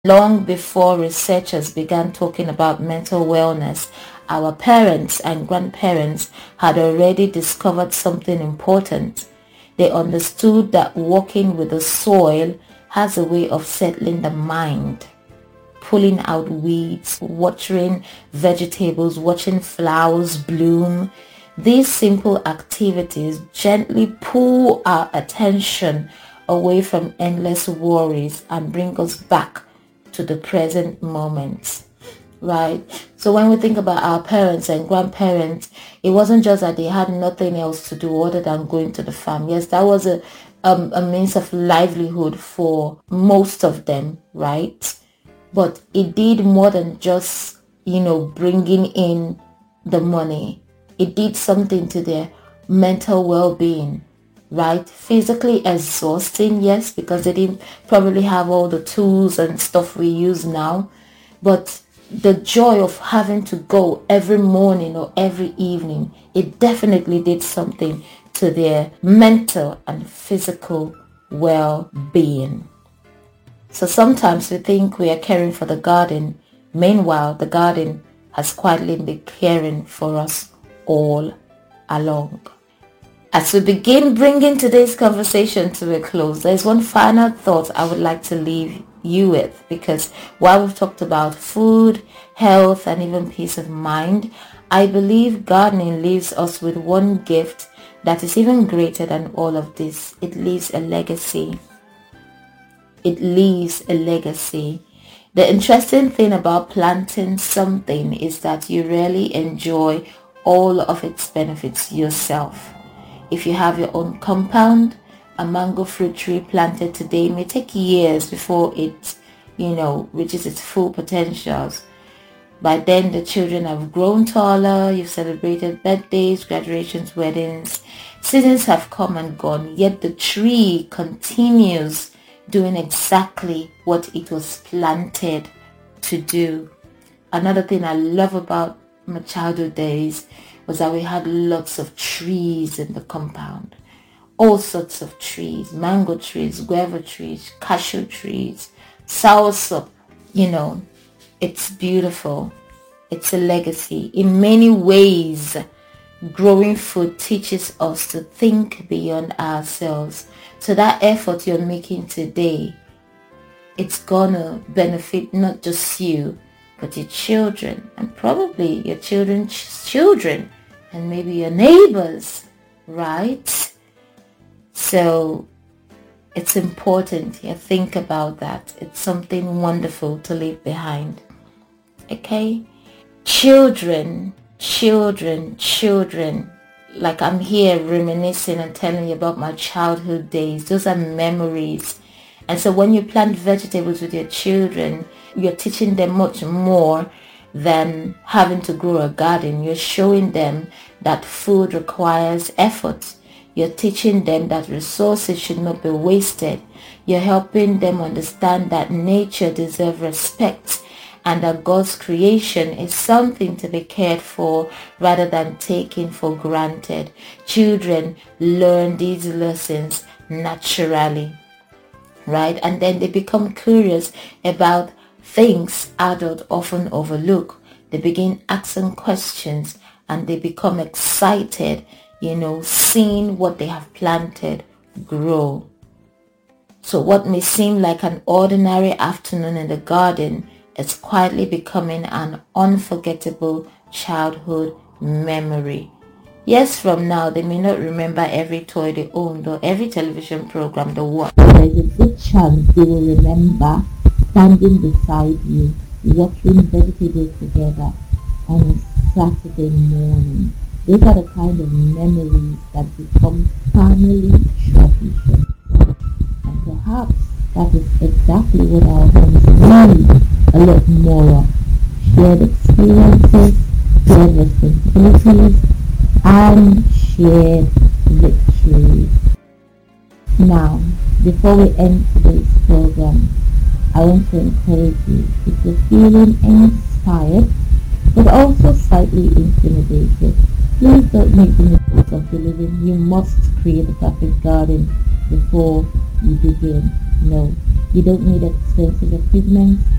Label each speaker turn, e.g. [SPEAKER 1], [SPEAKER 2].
[SPEAKER 1] Long before researchers began talking about mental wellness, our parents and grandparents had already discovered something important. They understood that working with the soil has a way of settling the mind, pulling out weeds, watering vegetables, watching flowers bloom. These simple activities gently pull our attention away from endless worries and bring us back to the present moment, right? So when we think about our parents and grandparents, it wasn't just that they had nothing else to do other than going to the farm. Yes, that was a means of livelihood for most of them, right? But it did more than just, bringing in the money. It did something to their mental well-being, right? Physically exhausting, yes, because they didn't probably have all the tools and stuff we use now. But the joy of having to go every morning or every evening, it definitely did something to their mental and physical well-being. So sometimes we think we are caring for the garden. Meanwhile, the garden has quietly been caring for us all along. As we begin bringing today's conversation to a close, there's one final thought I would like to leave you with, because while we've talked about food, health, and even peace of mind, I believe gardening leaves us with one gift that is even greater than all of this. It leaves a legacy. It leaves a legacy. The interesting thing about planting something is that you really enjoy all of its benefits yourself. If you have your own compound, a mango fruit tree planted today may take years before it, reaches its full potentials. By then, the children have grown taller, you've celebrated birthdays, graduations, weddings. Seasons have come and gone, yet the tree continues doing exactly what it was planted to do. Another thing I love about my childhood days was that we had lots of trees in the compound. All sorts of trees, mango trees, guava trees, cashew trees, soursop. It's beautiful. It's a legacy. In many ways, growing food teaches us to think beyond ourselves. So that effort you're making today, it's gonna benefit not just you, but your children, and probably your children's children, and maybe your neighbors, right? So it's important. You think about that. It's something wonderful to leave behind. Okay? Children. Like I'm here reminiscing and telling you about my childhood days. Those are memories. And so when you plant vegetables with your children, you're teaching them much more than having to grow a garden. You're showing them that food requires effort. You're teaching them that resources should not be wasted. You're helping them understand that nature deserves respect and that God's creation is something to be cared for rather than taken for granted. Children learn these lessons naturally, right? And then they become curious about things adults often overlook. They begin asking questions and they become excited, seeing what they have planted grow. So what may seem like an ordinary afternoon in the garden is quietly becoming an unforgettable childhood memory. Years from now, they may not remember every toy they owned or every television program they watched. There's a good chance they will remember standing beside you, watching vegetables together on a Saturday morning. Those are the kind of memories that become family tradition. And perhaps that is exactly what our homes need. A lot more of shared experiences, shared responsibilities, and shared victories. Now, before we end today's program, I want to encourage you, if you're feeling inspired but also slightly intimidated, please don't make the mistake of believing you must create a perfect garden before you begin. No, you don't need expensive equipment.